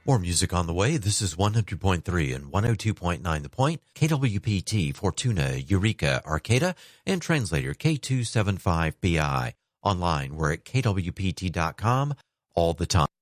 More music on the way. This is 100.3 and 102.9 The Point, KWPT, Fortuna, Eureka, Arcata, and translator K275BI. Online, we're at kwpt.com all the time.